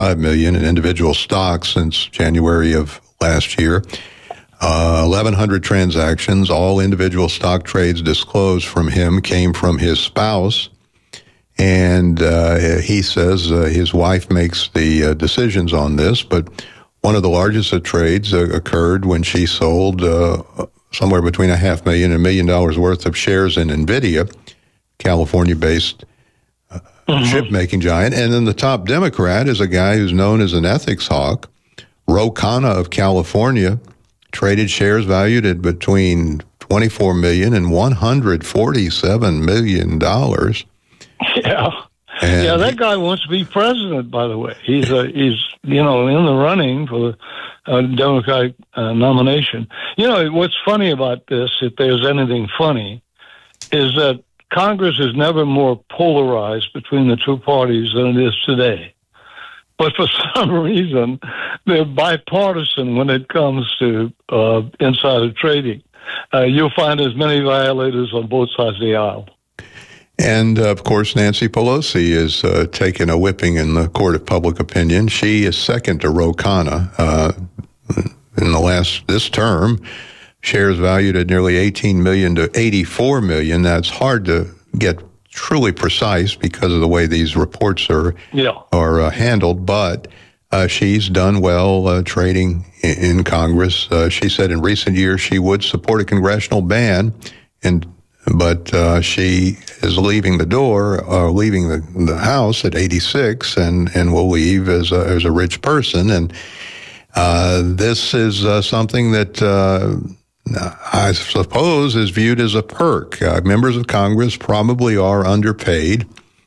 5 million in individual stocks since January of last year. 1,100 transactions, all individual stock trades disclosed from him came from his spouse. And he says his wife makes the decisions on this, but one of the largest of trades occurred when she sold somewhere between $500,000 and $1 million worth of shares in NVIDIA, California-based chip-making giant. And then the top Democrat is a guy who's known as an ethics hawk. Ro Khanna of California traded shares valued at between $24 million and $147 million. Yeah. And that guy wants to be president, by the way. He's in the running for the Democratic nomination. What's funny about this, if there's anything funny, is that Congress is never more polarized between the two parties than it is today. But for some reason, they're bipartisan when it comes to insider trading. You'll find as many violators on both sides of the aisle. And, of course, Nancy Pelosi is taking a whipping in the court of public opinion. She is second to Ro Khanna in this term. Shares valued at nearly 18 million to 84 million. That's hard to get truly precise because of the way these reports are handled, but she's done well trading in Congress. She said in recent years she would support a congressional ban, but she is leaving leaving the House at 86, and will leave as a rich person. And this is something that I suppose is viewed as a perk. Members of Congress probably are underpaid,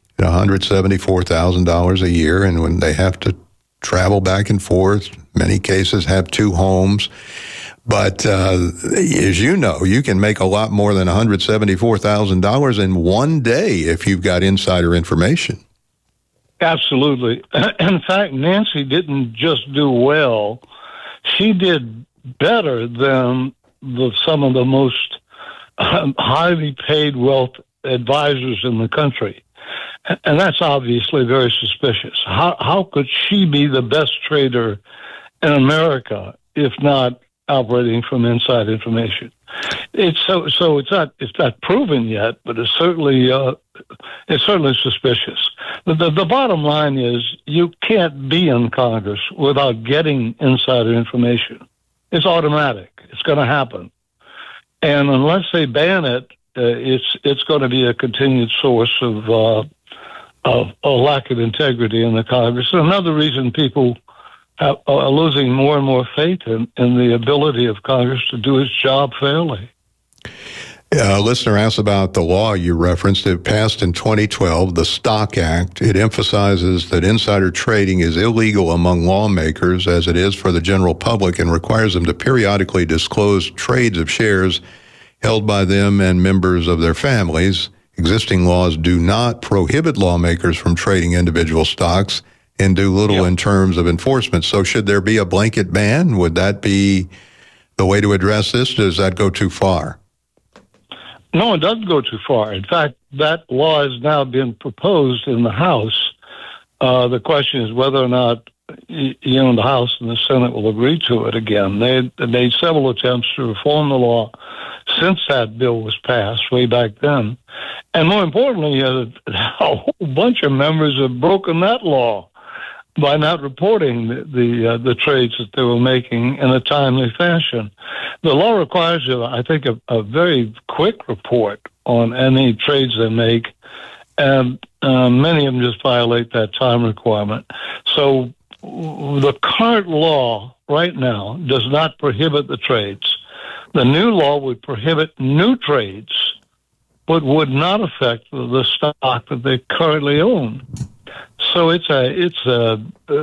$174,000 a year, and when they have to travel back and forth, many cases have two homes. But as you know, you can make a lot more than $174,000 in one day if you've got insider information. Absolutely. In fact, Nancy didn't just do well. She did better than some of the most highly paid wealth advisors in the country. And that's obviously very suspicious. How could she be the best trader in America if not operating from inside information? It's not proven yet, but it's certainly suspicious. The bottom line is you can't be in Congress without getting insider information. It's automatic. It's going to happen. And unless they ban it, it's going to be a continued source of a lack of integrity in the Congress. And another reason people are losing more and more faith in the ability of Congress to do its job fairly. A listener asked about the law you referenced. It passed in 2012, the Stock Act. It emphasizes that insider trading is illegal among lawmakers as it is for the general public and requires them to periodically disclose trades of shares held by them and members of their families. Existing laws do not prohibit lawmakers from trading individual stocks and do little in terms of enforcement. So should there be a blanket ban? Would that be the way to address this? Does that go too far? No, it doesn't go too far. In fact, that law has now been proposed in the House. The question is whether or not the House and the Senate will agree to it again. They made several attempts to reform the law since that bill was passed way back then. And more importantly, a whole bunch of members have broken that law by not reporting the trades that they were making in a timely fashion. The law requires, I think, a very quick report on any trades they make, and many of them just violate that time requirement. So the current law right now does not prohibit the trades. The new law would prohibit new trades, but would not affect the stock that they currently own. So it's a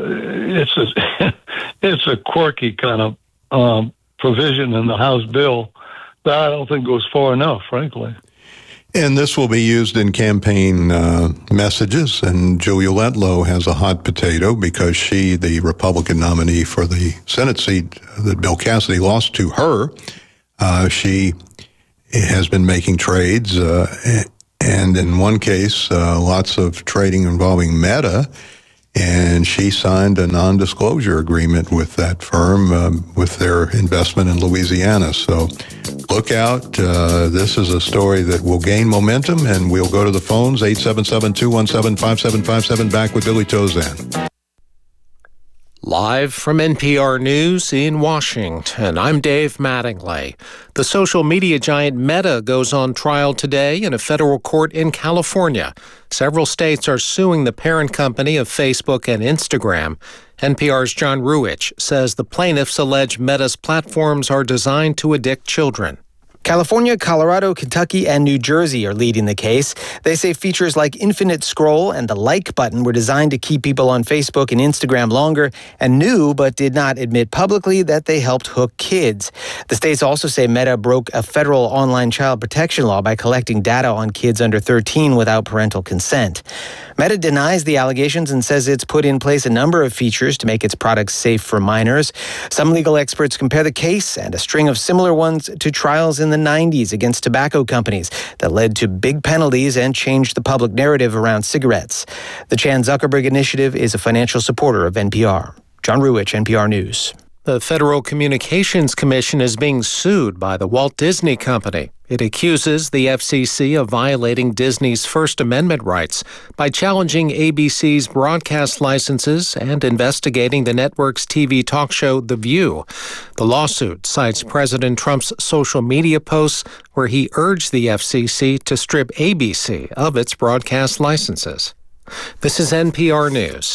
quirky kind of provision in the House bill that I don't think goes far enough, frankly. And this will be used in campaign messages, and Julia Letlow has a hot potato because she, the Republican nominee for the Senate seat that Bill Cassidy lost to her, she has been making trades, and in one case, lots of trading involving Meta, and she signed a non-disclosure agreement with that firm with their investment in Louisiana. So look out. This is a story that will gain momentum, and we'll go to the phones, 877-217-5757, back with Billy Tauzin. Live from NPR News in Washington, I'm Dave Mattingly. The social media giant Meta goes on trial today in a federal court in California. Several states are suing the parent company of Facebook and Instagram. NPR's John Ruwitch says the plaintiffs allege Meta's platforms are designed to addict children. California, Colorado, Kentucky, and New Jersey are leading the case. They say features like infinite scroll and the like button were designed to keep people on Facebook and Instagram longer, and knew but did not admit publicly that they helped hook kids. The states also say Meta broke a federal online child protection law by collecting data on kids under 13 without parental consent. Meta denies the allegations and says it's put in place a number of features to make its products safe for minors. Some legal experts compare the case and a string of similar ones to trials in the 90s against tobacco companies that led to big penalties and changed the public narrative around cigarettes. The Chan Zuckerberg Initiative is a financial supporter of NPR. John Ruwitch, NPR News. The Federal Communications Commission is being sued by the Walt Disney Company. It accuses the FCC of violating Disney's First Amendment rights by challenging ABC's broadcast licenses and investigating the network's TV talk show The View. The lawsuit cites President Trump's social media posts where he urged the FCC to strip ABC of its broadcast licenses. This is NPR News.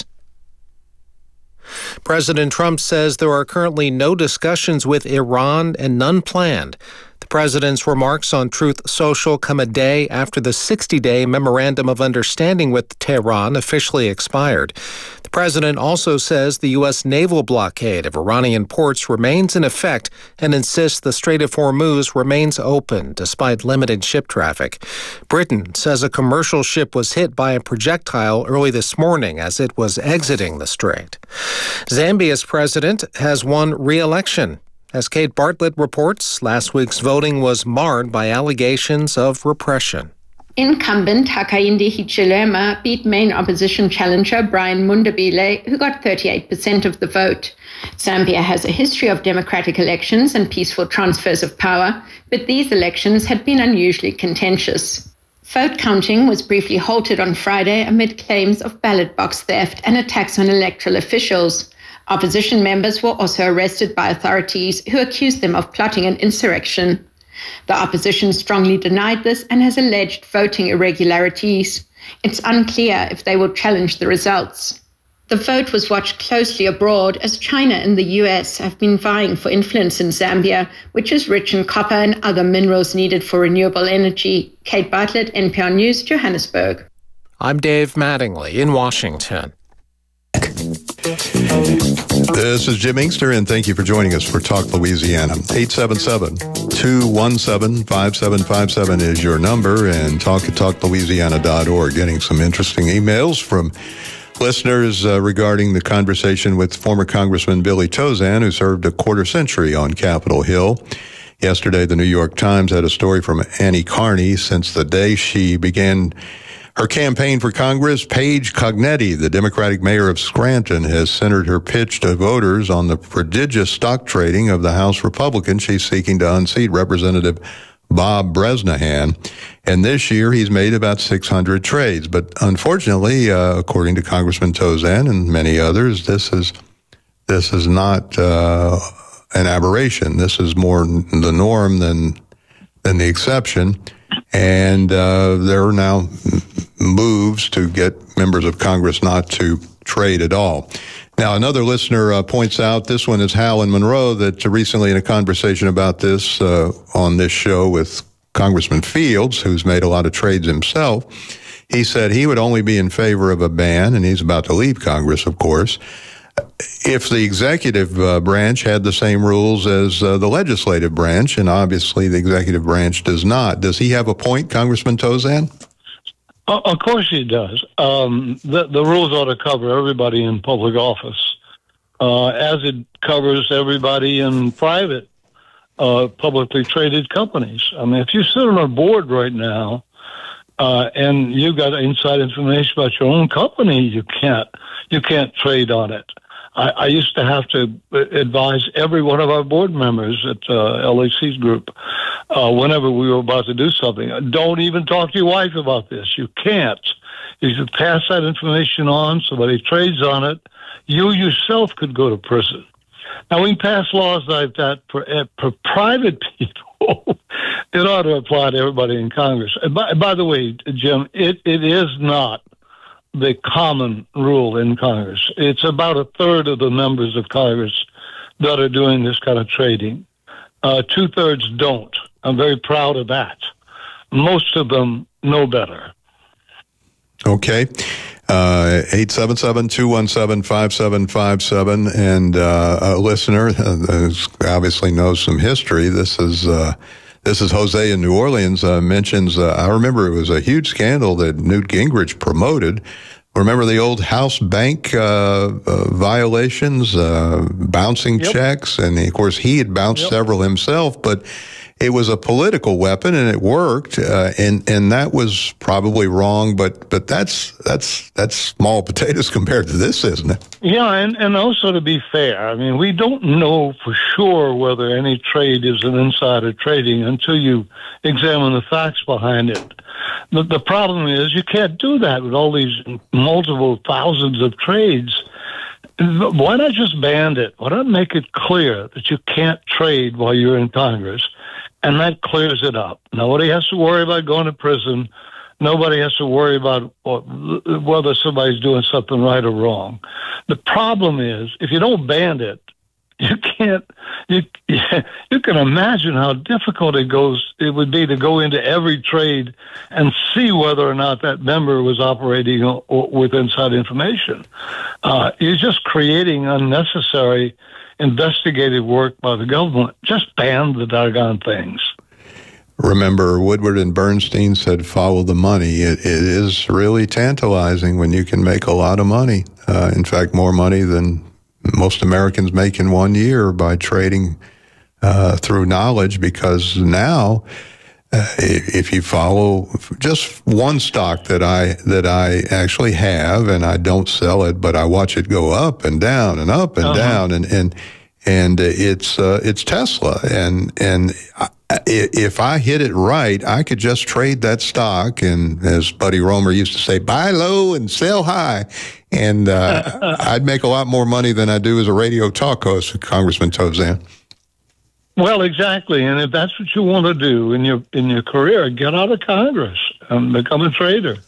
President Trump says there are currently no discussions with Iran and none planned. The president's remarks on Truth Social come a day after the 60-day Memorandum of Understanding with Tehran officially expired. The president also says the U.S. naval blockade of Iranian ports remains in effect and insists the Strait of Hormuz remains open despite limited ship traffic. Britain says a commercial ship was hit by a projectile early this morning as it was exiting the strait. Zambia's president has won re-election. As Kate Bartlett reports, last week's voting was marred by allegations of repression. Incumbent Hakainde Hichilema beat main opposition challenger Brian Mundabile, who got 38% of the vote. Zambia has a history of democratic elections and peaceful transfers of power, but these elections had been unusually contentious. Vote counting was briefly halted on Friday amid claims of ballot box theft and attacks on electoral officials. Opposition members were also arrested by authorities who accused them of plotting an insurrection. The opposition strongly denied this and has alleged voting irregularities. It's unclear if they will challenge the results. The vote was watched closely abroad as China and the US have been vying for influence in Zambia, which is rich in copper and other minerals needed for renewable energy. Kate Bartlett, NPR News, Johannesburg. I'm Dave Mattingly in Washington. This is Jim Inkster, and thank you for joining us for Talk Louisiana. 877-217-5757 is your number, and talk at talklouisiana.org. Getting some interesting emails from listeners regarding the conversation with former Congressman Billy Tauzin, who served a quarter century on Capitol Hill. Yesterday, the New York Times had a story from Annie Carney. Since the day she began her campaign for Congress, Paige Cognetti, the Democratic mayor of Scranton, has centered her pitch to voters on the prodigious stock trading of the House Republican she's seeking to unseat Representative Bob Bresnahan. And this year, he's made about 600 trades. But unfortunately, according to Congressman Tauzin and many others, this is not an aberration. This is more the norm than the exception. And there are now moves to get members of Congress not to trade at all. Now, another listener points out, this one is Hal in Monroe, that recently in a conversation about this on this show with Congressman Fields, who's made a lot of trades himself, he said he would only be in favor of a ban, and he's about to leave Congress, of course, if the executive branch had the same rules as the legislative branch, and obviously the executive branch does not. Does he have a point, Congressman Tauzin? Of course he does. The rules ought to cover everybody in public office, as it covers everybody in private, publicly traded companies. I mean, if you sit on a board right now, and you got inside information about your own company, you can't trade on it. I used to have to advise every one of our board members at LAC's group whenever we were about to do something. Don't even talk to your wife about this. You can't. You should pass that information on. Somebody trades on it. You yourself could go to prison. Now, we can pass laws like that for private people. It ought to apply to everybody in Congress. And by the way, Jim, it is not the common rule in Congress. It's about a third of the members of Congress that are doing this kind of trading. 2/3 don't. I'm very proud of that. Most of them know better. Okay. 877-217-5757, and a listener obviously knows some history. This is Jose in New Orleans, mentions, I remember it was a huge scandal that Newt Gingrich promoted. Remember the old House Bank violations, bouncing checks, and of course he had bounced several himself, but it was a political weapon and it worked, and that was probably wrong, but that's small potatoes compared to this, isn't it? Yeah, and also to be fair, I mean, we don't know for sure whether any trade is an insider trading until you examine the facts behind it. The problem is you can't do that with all these multiple thousands of trades. Why not just ban it? Why not make it clear that you can't trade while you're in Congress? And that clears it up. Nobody has to worry about going to prison. Nobody has to worry about whether somebody's doing something right or wrong. The problem is, if you don't ban it, you can't. You can imagine how difficult it would be to go into every trade and see whether or not that member was operating with inside information. You're just creating unnecessary investigative work by the government. Just ban the doggone things. Remember, Woodward and Bernstein said, follow the money. It is really tantalizing when you can make a lot of money. In fact, more money than most Americans make in 1 year by trading through knowledge, because now if you follow just one stock that I actually have, and I don't sell it, but I watch it go up and down and up and down, and it's Tesla, and if I hit it right, I could just trade that stock, and as Buddy Roemer used to say, buy low and sell high, and I'd make a lot more money than I do as a radio talk host, Congressman Tozan. Well, exactly, and if that's what you want to do in your career, get out of Congress and become a trader.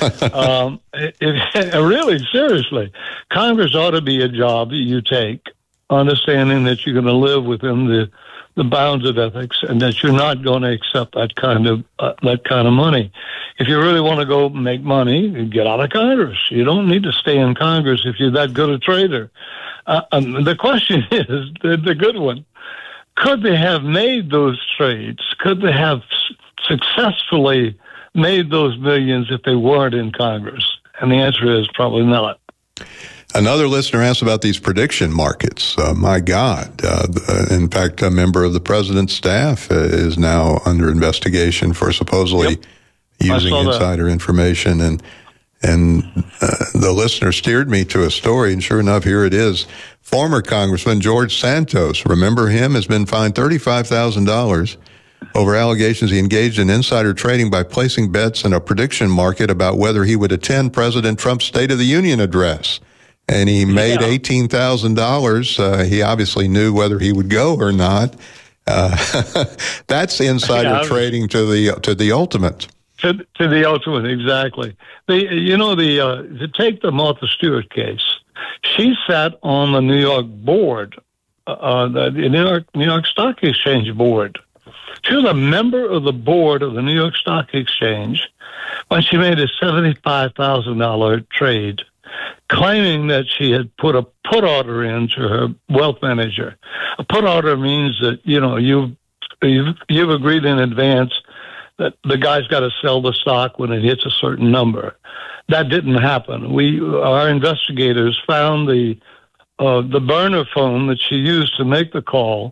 Really, seriously, Congress ought to be a job that you take, understanding that you're going to live within the bounds of ethics, and that you're not going to accept that kind of money. If you really want to go make money, get out of Congress. You don't need to stay in Congress if you're that good a trader. The question is the good one. Could they have made those trades? Could they have successfully made those millions if they weren't in Congress? And the answer is probably not. Another listener asked about these prediction markets. My God. In fact, a member of the president's staff is now under investigation for supposedly using insider information. And the listener steered me to a story, and sure enough, here it is. Former Congressman George Santos, remember him, has been fined $35,000 over allegations he engaged in insider trading by placing bets in a prediction market about whether he would attend President Trump's State of the Union address. And he made $18,000. He obviously knew whether he would go or not. That's insider trading to the ultimate. To the ultimate, exactly. To take the Martha Stewart case, she sat on the New York board, the New York Stock Exchange board. She was a member of the board of the New York Stock Exchange when she made a $75,000 trade, claiming that she had put a put order into her wealth manager. A put order means that you've agreed in advance that the guy's got to sell the stock when it hits a certain number. That didn't happen. Our investigators found the burner phone that she used to make the call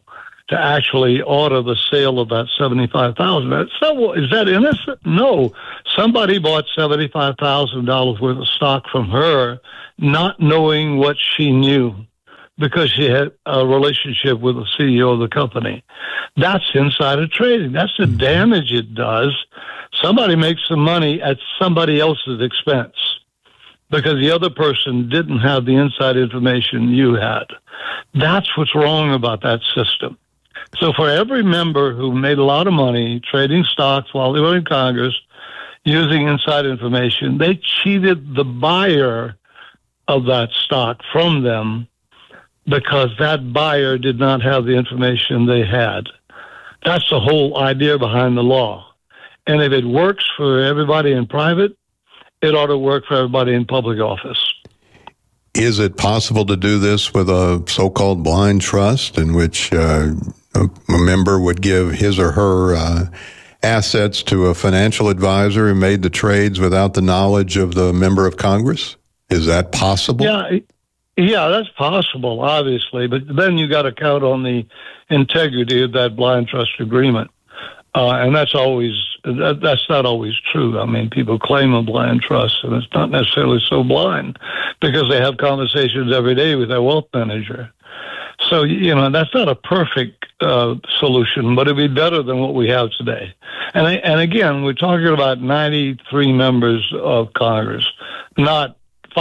to actually order the sale of that $75,000. So is that innocent? No. Somebody bought $75,000 worth of stock from her, not knowing what she knew, because she had a relationship with the CEO of the company. That's insider trading. That's the damage it does. Somebody makes some money at somebody else's expense because the other person didn't have the inside information you had. That's what's wrong about that system. So for every member who made a lot of money trading stocks while they were in Congress, using inside information, they cheated the buyer of that stock from them because that buyer did not have the information they had. That's the whole idea behind the law. And if it works for everybody in private, it ought to work for everybody in public office. Is it possible to do this with a so-called blind trust in which a member would give his or her assets to a financial advisor who made the trades without the knowledge of the member of Congress? Is that possible? Yeah, that's possible, obviously. But then you got to count on the integrity of that blind trust agreement. And that's not always true. I mean, people claim a blind trust, and it's not necessarily so blind because they have conversations every day with their wealth manager. So, that's not a perfect solution, but it'd be better than what we have today. And again, we're talking about 93 members of Congress, not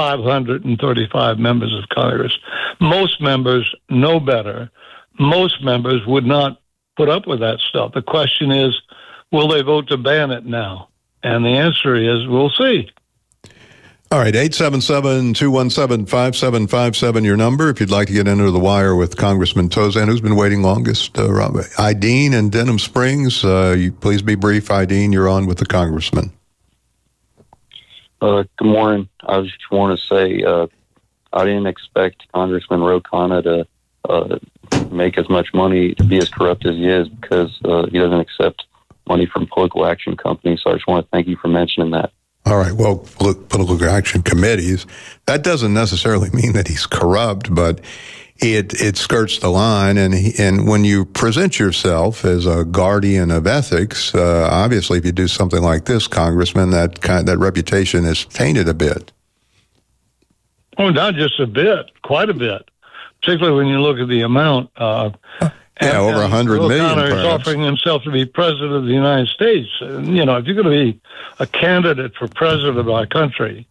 535 members of Congress. Most members know better. Most members would not put up with that stuff. The question is, will they vote to ban it now? And the answer is, we'll see. All right, 877-217-5757, your number, if you'd like to get into the wire with Congressman Tauzin, who's been waiting longest. Ideen in Denham Springs, please be brief. Ideen, you're on with the Congressman. Good morning. I just want to say I didn't expect Congressman Ro Khanna to make as much money, to be as corrupt as he is, because he doesn't accept money from political action companies. So I just want to thank you for mentioning that. All right. Well, political action committees, that doesn't necessarily mean that he's corrupt, but it skirts the line. And when you present yourself as a guardian of ethics, obviously, if you do something like this, Congressman, that reputation is tainted a bit. Oh, not just a bit, quite a bit. Particularly when you look at the amount. Over 100 million. O'Connor is offering himself to be president of the United States. If you're going to be a candidate for president of our country,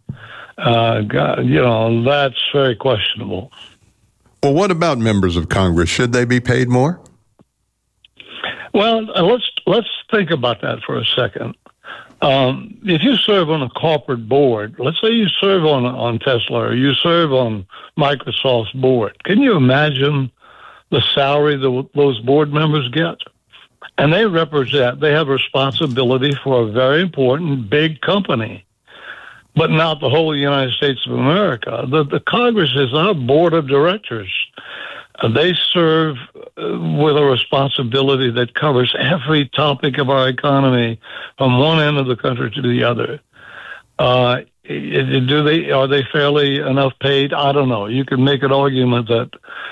that's very questionable. Well, what about members of Congress? Should they be paid more? Well, let's think about that for a second. If you serve on a corporate board, let's say you serve on Tesla or you serve on Microsoft's board, can you imagine the salary those board members get? And they have responsibility for a very important big company, but not the whole United States of America. The Congress is our board of directors. They serve with a responsibility that covers every topic of our economy from one end of the country to the other. Are they fairly enough paid? I don't know. You can make an argument that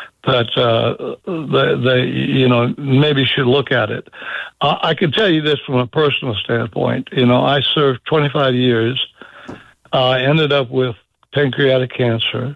they maybe should look at it. I can tell you this from a personal standpoint. I served 25 years. I ended up with pancreatic cancer.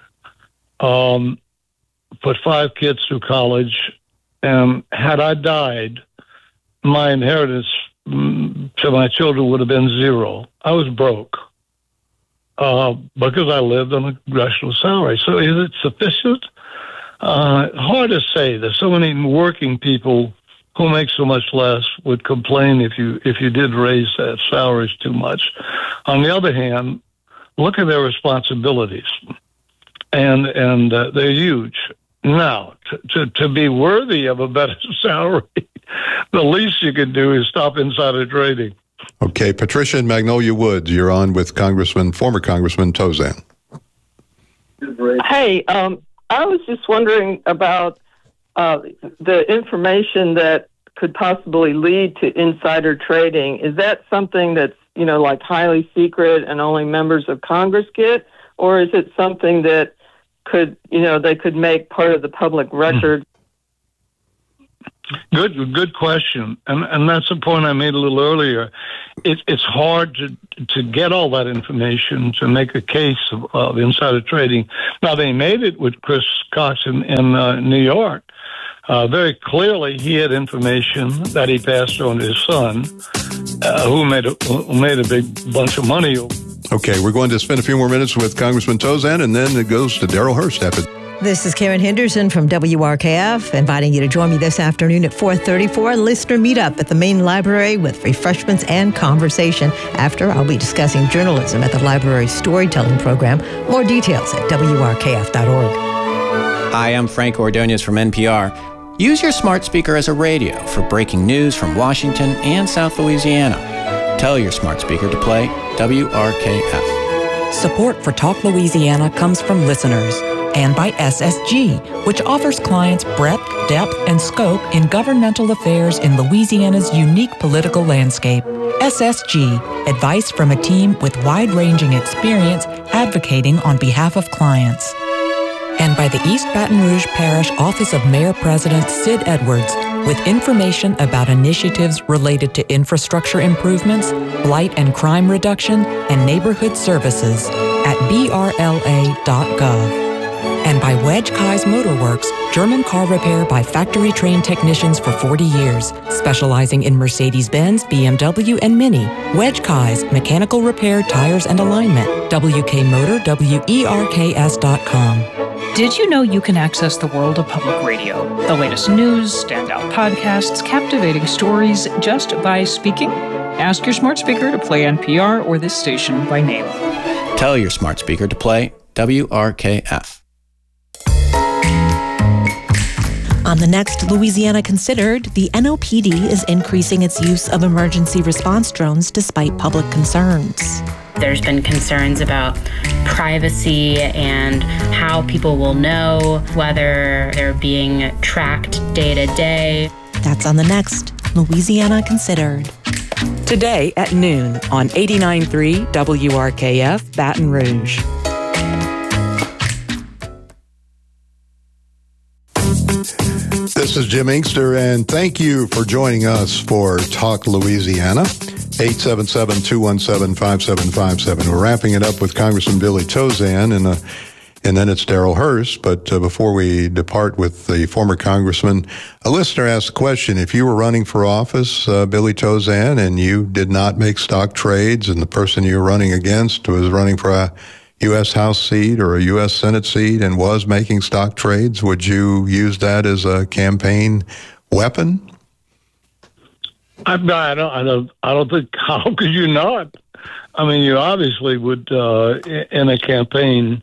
Put 5 kids through college, and had I died, my inheritance to my children would have been 0. I was broke because I lived on a congressional salary. So is it sufficient? Hard to say. There's so many working people who make so much less would complain if you did raise that salaries too much. On the other hand, look at their responsibilities, and they're huge. Now, to be worthy of a better salary, the least you can do is stop insider trading. Okay, Patricia in Magnolia Woods, you're on with former Congressman Tauzin. Hey, I was just wondering about the information that could possibly lead to insider trading. Is that something that's, like highly secret and only members of Congress get? Or is it something that they could make part of the public record? Good question, and that's the point I made a little earlier. It's hard to get all that information to make a case of insider trading. Now, they made it with Chris Cox in New York. Very clearly, he had information that he passed on to his son, who made a big bunch of money. Okay, we're going to spend a few more minutes with Congressman Tauzin, and then it goes to Darrell Hurst after. This is Karen Henderson from WRKF, inviting you to join me this afternoon at 4:30 for a listener meetup at the main library with refreshments and conversation. After, I'll be discussing journalism at the library's storytelling program. More details at WRKF.org. Hi, I'm Frank Ordonez from NPR. Use your smart speaker as a radio for breaking news from Washington and South Louisiana. Tell your smart speaker to play WRKF. Support for Talk Louisiana comes from listeners and by SSG, which offers clients breadth, depth, and scope in governmental affairs in Louisiana's unique political landscape. SSG, advice from a team with wide-ranging experience advocating on behalf of clients. And by the East Baton Rouge Parish Office of Mayor President Sid Edwards, with information about initiatives related to infrastructure improvements, blight and crime reduction, and neighborhood services at brla.gov. And by Wedge Kai's Motorworks, German car repair by factory-trained technicians for 40 years, specializing in Mercedes-Benz, BMW, and Mini. Wedge Kai's mechanical repair, tires, and alignment. WKMotor, WERKS.com. Did you know you can access the world of public radio? The latest news, standout podcasts, captivating stories, just by speaking? Ask your smart speaker to play NPR or this station by name. Tell your smart speaker to play WRKF. On the next Louisiana Considered, the NOPD is increasing its use of emergency response drones despite public concerns. There's been concerns about privacy and how people will know whether they're being tracked day to day. That's on the next Louisiana Considered. Today at noon on 89.3 WRKF Baton Rouge. This is Jim Inkster, and thank you for joining us for Talk Louisiana, 877-217-5757. We're wrapping it up with Congressman Billy Tauzin, and then it's Darrell Hurst. But before we depart with the former congressman, a listener asked the question, if you were running for office, Billy Tauzin, and you did not make stock trades, and the person you were running against was running for a U.S. House seat or a U.S. Senate seat and was making stock trades, would you use that as a campaign weapon? I don't think. How could you not? I mean, you obviously would in a campaign,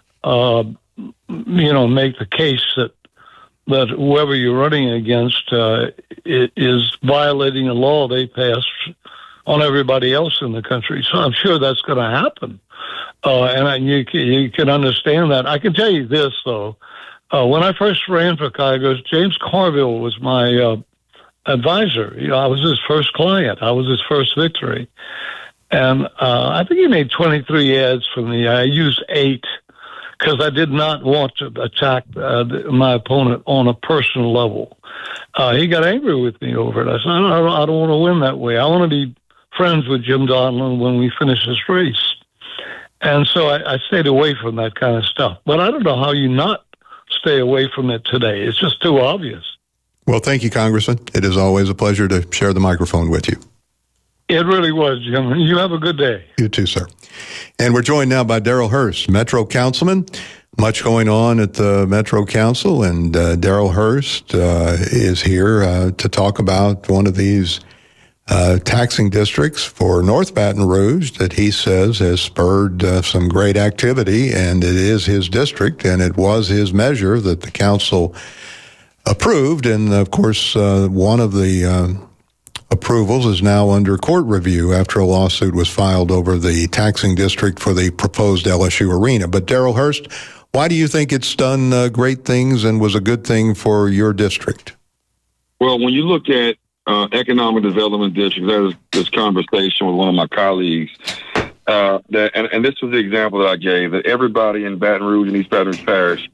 make the case that whoever you're running against is violating a law they passed on everybody else in the country. So I'm sure that's going to happen. You can understand that. I can tell you this, though. When I first ran for Congress, James Carville was my advisor. I was his first client. I was his first victory. And I think he made 23 ads for me. I used 8 because I did not want to attack my opponent on a personal level. He got angry with me over it. I said, I don't want to win that way. I want to be friends with Jim Donelon when we finish this race. And so I stayed away from that kind of stuff. But I don't know how you not stay away from it today. It's just too obvious. Well, thank you, Congressman. It is always a pleasure to share the microphone with you. It really was, Jim. You have a good day. You too, sir. And we're joined now by Darrell Hurst, Metro Councilman. Much going on at the Metro Council, and Darrell Hurst is here to talk about one of these taxing districts for North Baton Rouge that he says has spurred some great activity, and it is his district, and it was his measure that the council approved. And, of course, one of the approvals is now under court review after a lawsuit was filed over the taxing district for the proposed LSU arena. But, Darrell Hurst, why do you think it's done great things and was a good thing for your district? Well, when you look at economic development district, there was this conversation with one of my colleagues, and this was the example that I gave, that everybody in Baton Rouge and East Baton Rouge Parish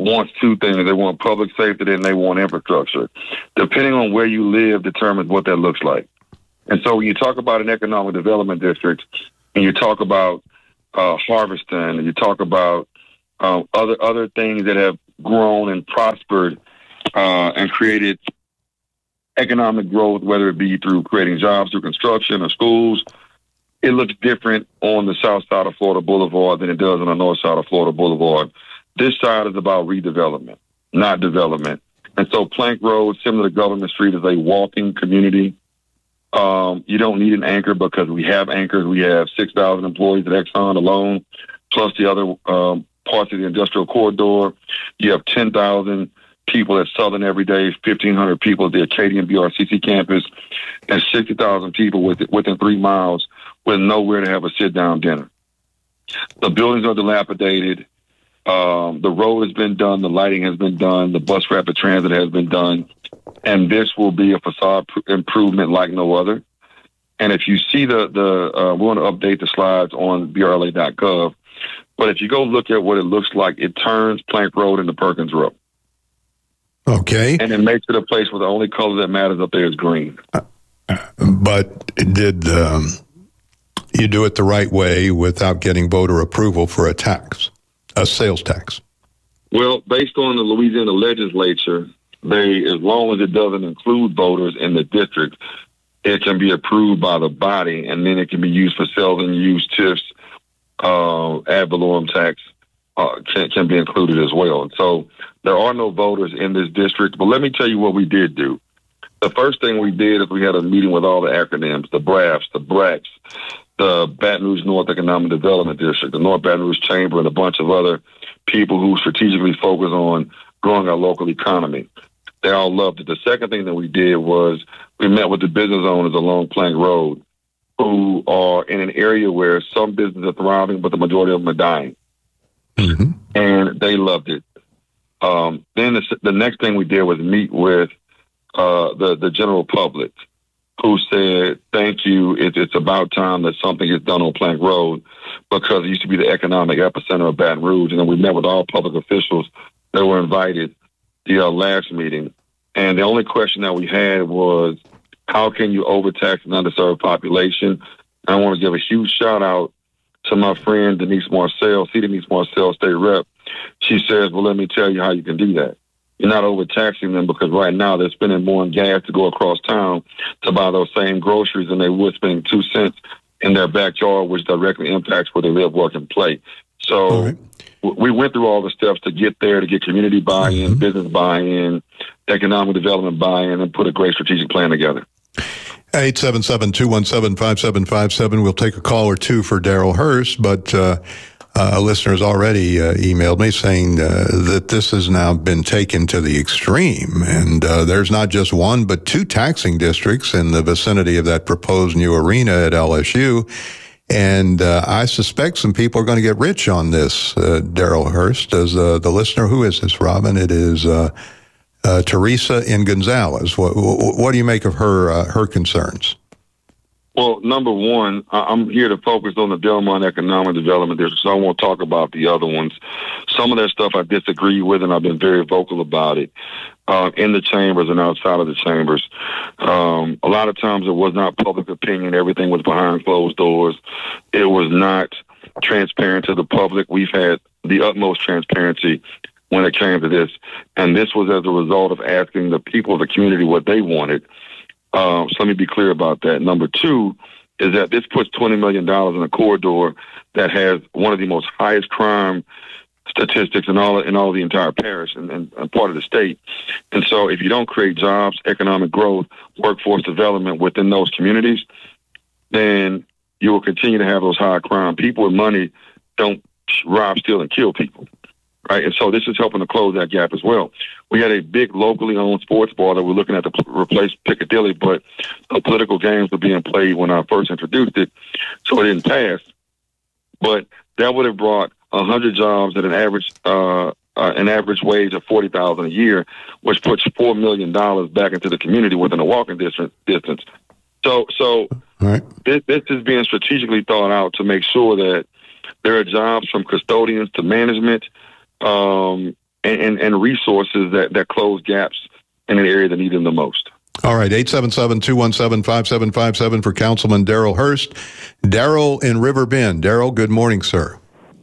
wants two things. They want public safety and they want infrastructure. Depending on where you live determines what that looks like. And so when you talk about an economic development district and you talk about Harveston and you talk about other things that have grown and prospered and created economic growth, whether it be through creating jobs through construction or schools, it looks different on the south side of Florida Boulevard than it does on the north side of Florida Boulevard. This side is about redevelopment, not development. And so Plank Road, similar to Government Street, is a walking community. You don't need an anchor because we have anchors. We have 6,000 employees at Exxon alone, plus the other parts of the industrial corridor. You have 10,000 people at Southern every day, 1,500 people at the Acadian BRCC campus, and 60,000 people within 3 miles with nowhere to have a sit-down dinner. The buildings are dilapidated. The road has been done. The lighting has been done. The bus rapid transit has been done. And this will be a facade improvement like no other. And if you see we want to update the slides on brla.gov. But if you go look at what it looks like, it turns Plank Road into Perkins Road. Okay. And it makes it a place where the only color that matters up there is green. But did you do it the right way without getting voter approval for a tax, a sales tax? Well, based on the Louisiana legislature, as long as it doesn't include voters in the district, it can be approved by the body, and then it can be used for sales and use. TIFs, ad valorem tax can be included as well. And so there are no voters in this district. But let me tell you what we did do. The first thing we did is we had a meeting with all the acronyms, the BRAFs, the BRACs, the Baton Rouge North Economic Development District, the North Baton Rouge Chamber, and a bunch of other people who strategically focus on growing our local economy. They all loved it. The second thing that we did was we met with the business owners along Plank Road who are in an area where some businesses are thriving, but the majority of them are dying. Mm-hmm. And they loved it. Then the next thing we did was meet with the general public, who said, thank you, it's about time that something is done on Plank Road, because it used to be the economic epicenter of Baton Rouge. And then we met with all public officials that were invited the last meeting. And the only question that we had was, how can you overtax an underserved population? And I want to give a huge shout out to my friend Denise Marcel, Denise Marcel, state rep. She says, well, let me tell you how you can do that. You're not overtaxing them, because right now they're spending more on gas to go across town to buy those same groceries than they would spending 2 cents in their backyard, which directly impacts where they live, work, and play. So we went through all the steps to get there, to get community buy-in, business buy-in, economic development buy-in, and put a great strategic plan together. 877-217-5757. We'll take a call or two for Darrell Hurst, but listeners already emailed me saying that this has now been taken to the extreme, and there's not just one but two taxing districts in the vicinity of that proposed new arena at LSU, and I suspect some people are going to get rich on this. Darrell Hurst, as the listener, who is this, Robin? It is Teresa in Gonzales. What do you make of her concerns? Well, number one, I'm here to focus on the Delmont Economic Development District, so I won't talk about the other ones. Some of that stuff I disagree with, and I've been very vocal about it in the chambers and outside of the chambers. A lot of times it was not public opinion. Everything was behind closed doors. It was not transparent to the public. We've had the utmost transparency when it came to this, and this was as a result of asking the people of the community what they wanted. So let me be clear about that. Number two is that this puts $20 million in a corridor that has one of the most highest crime statistics in all the entire parish and part of the state. And so if you don't create jobs, economic growth, workforce development within those communities, then you will continue to have those high crime. People with money don't rob, steal, and kill people. Right. And so this is helping to close that gap as well. We had a big locally owned sports bar that we're looking at to replace Piccadilly, but political games were being played when I first introduced it, so it didn't pass. But that would have brought 100 jobs at an average wage of $40,000 a year, which puts $4 million back into the community within a walking distance. So this is being strategically thought out to make sure that there are jobs from custodians to management, and resources that close gaps in an area that need them the most. All right, 877-217-5757 for Councilman Darrell Hurst. Darrell in River Bend. Darrell, good morning, sir.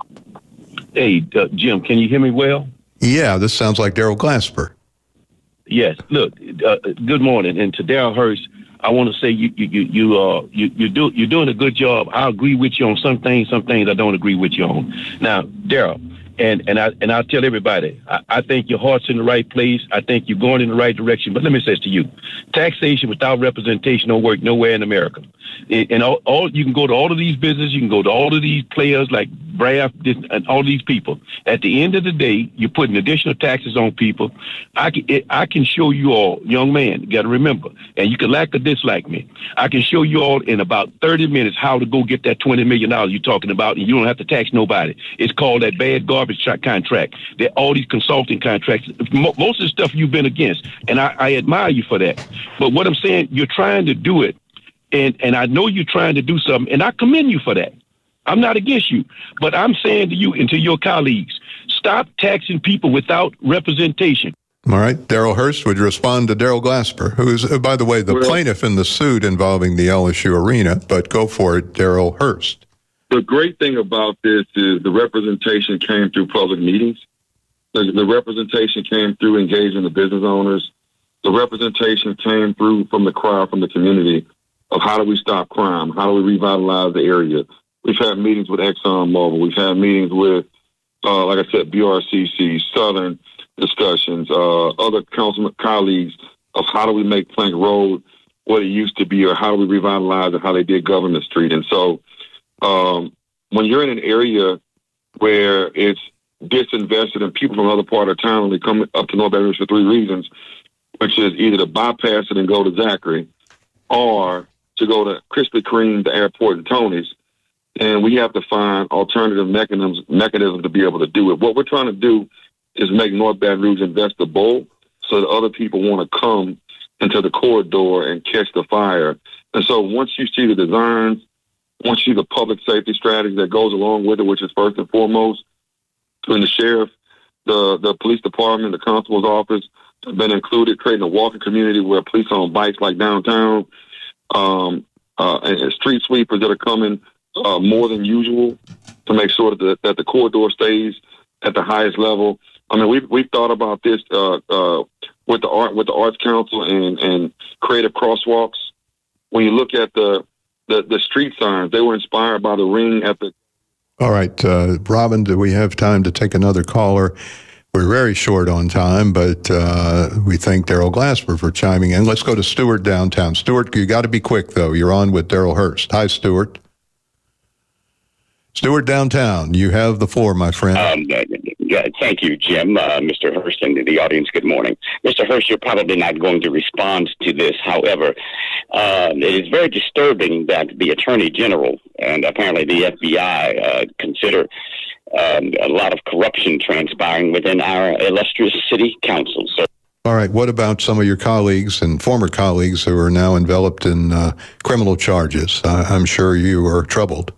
Hey, Jim, can you hear me well? Yeah, this sounds like Darrell Glasper. Yes. Look, good morning. And to Darrell Hurst, I want to say you're doing a good job. I agree with you on some things I don't agree with you on. Now, Darrell, and I'll tell everybody, I think your heart's in the right place. I think you're going in the right direction. But let me say this to you: taxation without representation don't work nowhere in America. And all you can go to all of these businesses, you can go to all of these players like Braff and all these people. At the end of the day, you're putting additional taxes on people. I can show you all, young man, you got to remember, and you can like or dislike me. I can show you all in about 30 minutes how to go get that $20 million you're talking about, and you don't have to tax nobody. It's called that bad garbage contract. They're all these consulting contracts. Most of the stuff you've been against, and I admire you for that. But what I'm saying, you're trying to do it, and I know you're trying to do something, and I commend you for that. I'm not against you, but I'm saying to you and to your colleagues, stop taxing people without representation. All right. Darrell Hurst, would you respond to Darrell Glasper, who is, by the way, the plaintiff in the suit involving the LSU arena, but go for it, Darrell Hurst. The great thing about this is the representation came through public meetings. The representation came through engaging the business owners. The representation came through from the crowd, from the community, of how do we stop crime? How do we revitalize the area? We've had meetings with ExxonMobil. We've had meetings with, like I said, BRCC, Southern discussions, other councilman colleagues of how do we make Plank Road what it used to be, or how do we revitalize it, how they did Government Street. And so when you're in an area where it's disinvested and people from other part of town only come up to North Baton Rouge for three reasons, which is either to bypass it and go to Zachary, or to go to Krispy Kreme, the airport, and Tony's. And we have to find alternative mechanisms to be able to do it. What we're trying to do is make North Baton Rouge investable so that other people want to come into the corridor and catch the fire. And so once you see the designs, once you see the public safety strategy that goes along with it, which is first and foremost, between the sheriff, the police department, the constable's office have been included, creating a walking community where police are on bikes like downtown, and street sweepers that are coming more than usual to make sure that the corridor stays at the highest level. I mean, we've thought about this with the Arts Council and creative crosswalks. When you look at the street signs, they were inspired by the ring at the. All right, Robin, do we have time to take another caller? We're very short on time, but we thank Darrell Glasper for chiming in. Let's go to Stuart downtown. Stuart, you got to be quick, though. You're on with Darrell Hurst. Hi, Stuart. Stuart downtown, you have the floor, my friend. Thank you, Jim, Mr. Hurst, and the audience. Good morning. Mr. Hurst, you're probably not going to respond to this. However, it is very disturbing that the Attorney General and apparently the FBI consider a lot of corruption transpiring within our illustrious city council. So, all right, what about some of your colleagues and former colleagues who are now enveloped in criminal charges? I'm sure you are troubled.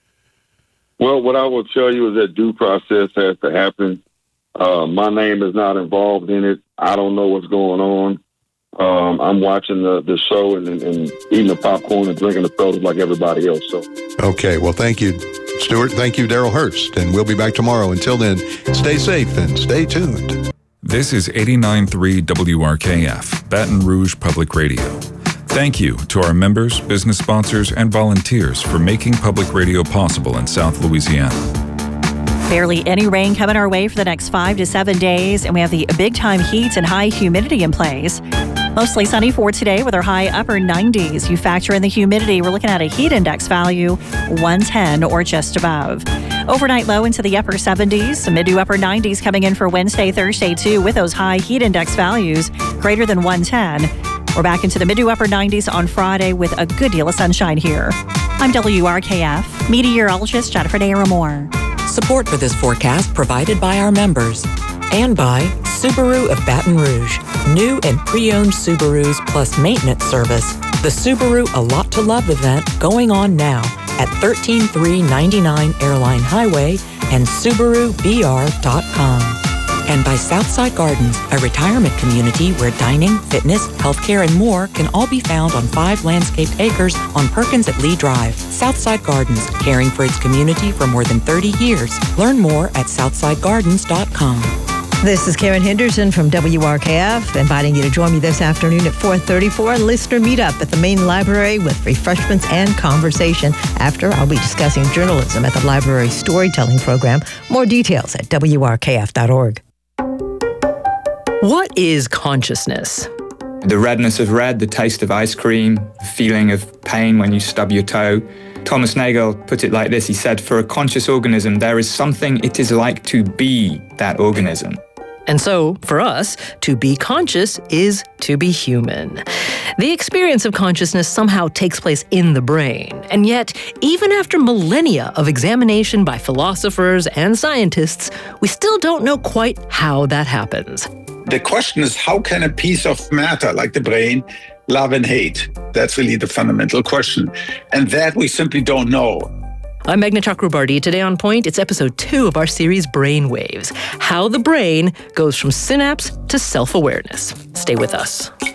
Well, what I will tell you is that due process has to happen. My name is not involved in it. I don't know what's going on. I'm watching the show and eating the popcorn and drinking the soda like everybody else. So, okay, well, thank you, Stuart. Thank you, Darrell Hurst. And we'll be back tomorrow. Until then, stay safe and stay tuned. This is 89.3 WRKF, Baton Rouge Public Radio. Thank you to our members, business sponsors, and volunteers for making public radio possible in South Louisiana. Barely any rain coming our way for the next 5 to 7 days, and we have the big-time heat and high humidity in place. Mostly sunny for today with our high upper 90s. You factor in the humidity, we're looking at a heat index value 110 or just above. Overnight low into the upper 70s, mid to upper 90s coming in for Wednesday, Thursday too, with those high heat index values greater than 110. We're back into the mid to upper 90s on Friday with a good deal of sunshine here. I'm WRKF meteorologist Jennifer Naramore. Support for this forecast provided by our members and by Subaru of Baton Rouge. New and pre-owned Subarus plus maintenance service. The Subaru A Lot to Love event going on now at 13399 Airline Highway and SubaruBR.com. And by Southside Gardens, a retirement community where dining, fitness, healthcare, and more can all be found on 5 landscaped acres on Perkins at Lee Drive. Southside Gardens, caring for its community for more than 30 years. Learn more at southsidegardens.com. This is Karen Henderson from WRKF, inviting you to join me this afternoon at 4:30 for a listener meetup at the main library with refreshments and conversation. After, I'll be discussing journalism at the library's storytelling program. More details at WRKF.org. What is consciousness? The redness of red, the taste of ice cream, the feeling of pain when you stub your toe. Thomas Nagel put it like this. He said, for a conscious organism, there is something it is like to be that organism. And so, for us, to be conscious is to be human. The experience of consciousness somehow takes place in the brain. And yet, even after millennia of examination by philosophers and scientists, we still don't know quite how that happens. The question is, how can a piece of matter like the brain love and hate? That's really the fundamental question. And that we simply don't know. I'm Meghna Chakrabarty. Today on Point, it's episode 2 of our series Brainwaves, how the brain goes from synapse to self-awareness. Stay with us.